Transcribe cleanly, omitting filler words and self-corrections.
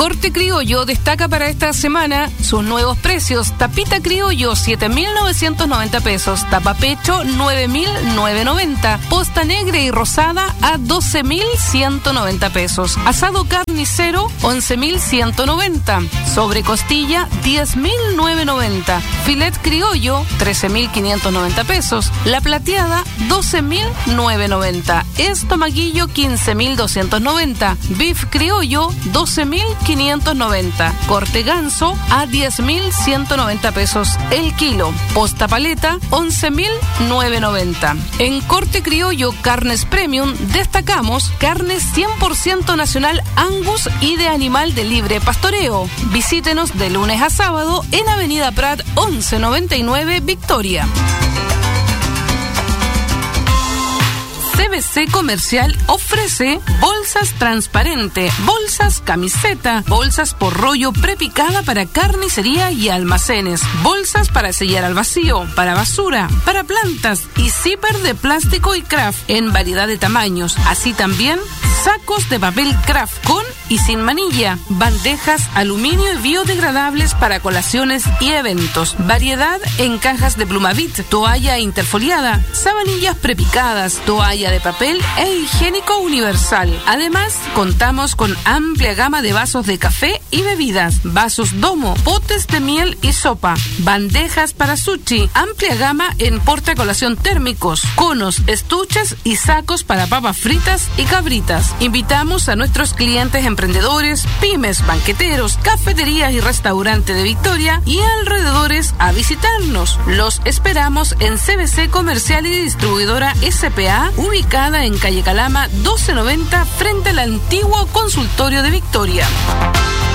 Corte Criollo destaca para esta semana sus nuevos precios. Tapita Criollo, 7.990 pesos. Tapa pecho, 9.990. Posta negra y rosada a 12.190 pesos. Asado carnicero, 11.190. Sobre costilla, 10.990. Filet criollo, 13.590 pesos. La plateada, 12.990. Estomaguillo, 15.290. Beef criollo, 12.590. Corte ganso a 10.190 pesos el kilo. Posta paleta, 11.990. En Corte Criollo Carnes Premium destacamos carne 100% nacional Angus y de animal de libre pastoreo. Visítenos de lunes a sábado en Avenida Prat 1199 Victoria. CBC Comercial ofrece bolsas transparente, bolsas camiseta, bolsas por rollo prepicada para carnicería y almacenes, bolsas para sellar al vacío, para basura, para plantas y zipper de plástico y craft en variedad de tamaños. Así también sacos de papel craft con y sin manilla, bandejas aluminio y biodegradables para colaciones y eventos, variedad en cajas de Plumavit, toalla interfoliada, sabanillas prepicadas, toalla de papel e higiénico universal. Además, contamos con amplia gama de vasos de café y bebidas, vasos domo, potes de miel y sopa, bandejas para sushi, amplia gama en portacolación térmicos, conos, estuches y sacos para papas fritas y cabritas. Invitamos a nuestros clientes emprendedores, pymes, banqueteros, cafeterías y restaurantes de Victoria y alrededores a visitarnos. Los esperamos en CBC Comercial y Distribuidora SPA, ubicada en calle Calama 1290 frente al antiguo consultorio de Victoria.